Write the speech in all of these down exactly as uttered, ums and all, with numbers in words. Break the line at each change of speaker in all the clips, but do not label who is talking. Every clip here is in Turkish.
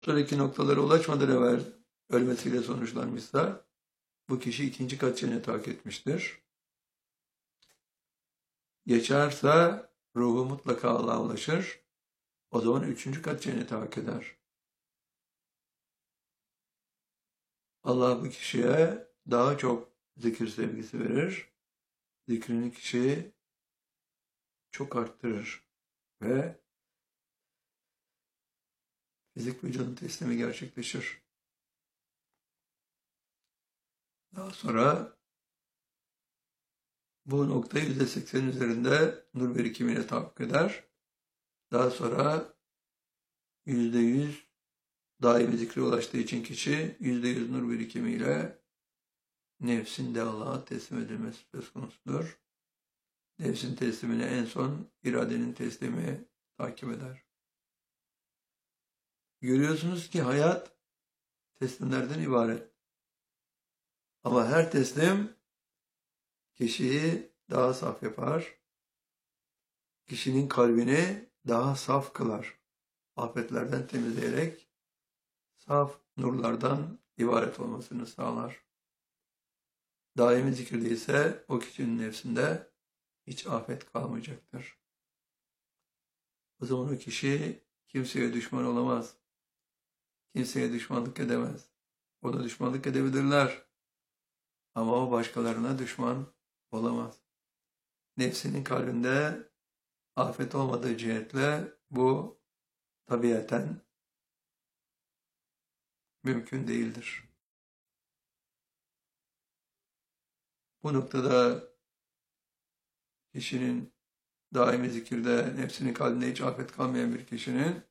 Sonraki noktalara ulaşmadan evvel ölmesiyle sonuçlanmışsa bu kişi ikinci kat cenneti hak etmiştir. Geçerse ruhu mutlaka Allah'a ulaşır. O zaman üçüncü kat cenneti hak eder. Allah bu kişiye daha çok zikir sevgisi verir. Zikrini kişiyi çok arttırır ve fizik vücudun teslimi gerçekleşir. Daha sonra bu nokta yüzde seksen üzerinde nur birikimiyle tahakkuk eder. Daha sonra yüzde yüz daimi zikre ulaştığı için kişi yüzde yüz nur birikimiyle nefsin de Allah'a teslim edilmesi söz konusudur. Nefsin teslimine en son iradenin teslimi takip eder. Görüyorsunuz ki hayat teslimlerden ibaret. Ama her teslim kişiyi daha saf yapar. Kişinin kalbini daha saf kılar. Afetlerden temizleyerek saf nurlardan ibaret olmasını sağlar. Daimi zikirde ise o kişinin nefsinde hiç afet kalmayacaktır. O zaman o kişi kimseye düşman olamaz. Kimseye düşmanlık edemez. Ona düşmanlık edebilirler. Ama o başkalarına düşman olamaz. Nefsinin kalbinde afet olmadığı cihetle bu tabiaten mümkün değildir. Bu noktada kişinin daimi zikirde nefsinin kalbinde hiç afet kalmayan bir kişinin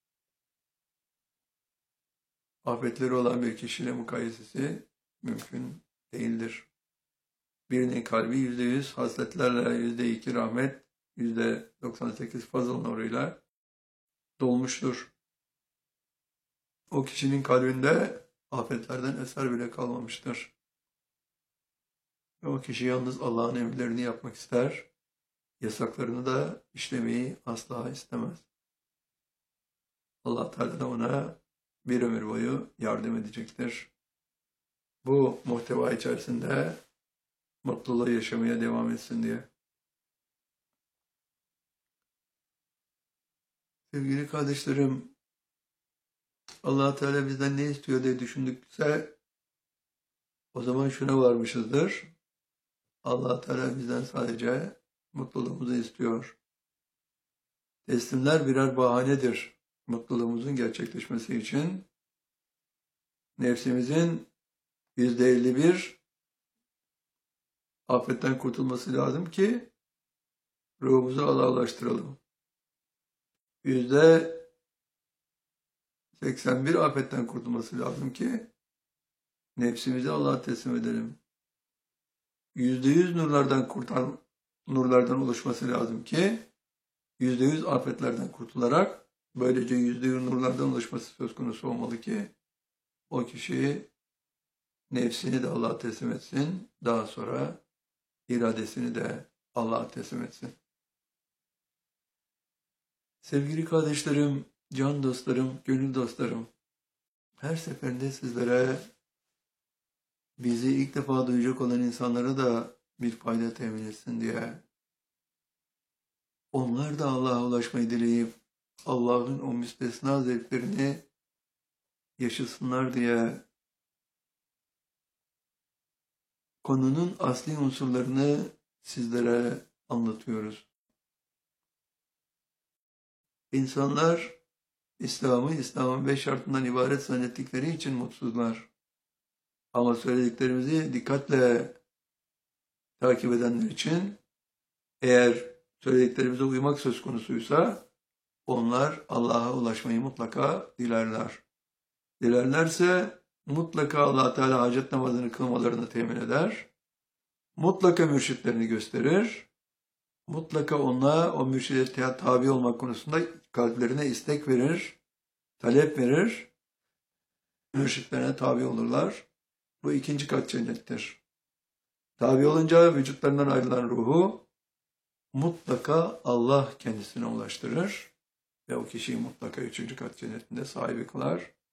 afetleri olan bir kişiyle mukayesesi mümkün değildir. Birinin kalbi yüzde yüz hasletlerle, yüzde iki rahmet, yüzde doksan sekiz fazıl nuruyla dolmuştur. O kişinin kalbinde afetlerden eser bile kalmamıştır. Ve o kişi yalnız Allah'ın emirlerini yapmak ister, yasaklarını da işlemeyi asla istemez. Allah Teala da ona bir ömür boyu yardım edecektir. Bu muhteva içerisinde mutluluğu yaşamaya devam etsin diye. Sevgili kardeşlerim, Allah Teala bizden ne istiyor diye düşündükse o zaman şuna varmışızdır. Allah Teala bizden sadece mutluluğumuzu istiyor. Teslimler birer bahanedir mutluluğumuzun gerçekleşmesi için. Nefsimizin yüzde elli bir afetten kurtulması lazım ki ruhumuzu Allah'a ulaştıralım. Yüzde seksen bir afetten kurtulması lazım ki nefsimizi Allah'a teslim edelim. Yüzde yüz nurlardan kurtar, nurlardan oluşması lazım ki yüzde yüz afetlerden kurtularak böylece yüzde yüz nurlardan oluşması söz konusu olmalı ki o kişi nefsini de Allah'a teslim etsin. Daha sonra iradesini de Allah'a teslim etsin. Sevgili kardeşlerim, can dostlarım, gönül dostlarım, her seferinde sizlere bizi ilk defa duyacak olan insanlara da bir fayda temin etsin diye, onlar da Allah'a ulaşmayı dileyip Allah'ın o müstesna zevklerini yaşasınlar diye konunun asli unsurlarını sizlere anlatıyoruz. İnsanlar İslam'ı, İslam'ın beş şartından ibaret zannettikleri için mutsuzlar. Ama söylediklerimizi dikkatle takip edenler için eğer söylediklerimize uymak söz konusuysa onlar Allah'a ulaşmayı mutlaka dilerler. Dilerlerse mutlaka Allah Teala hacet namazını kılmalarını temin eder. Mutlaka mürşitlerini gösterir. Mutlaka onlara o mürşide tabi olmak konusunda kalplerine istek verir, talep verir. Mürşitlerine tabi olurlar. Bu ikinci kat cennettir. Tabi olunca vücutlarından ayrılan ruhu mutlaka Allah kendisine ulaştırır ve o kişiyi mutlaka üçüncü kat cennetinde sahibi kılar.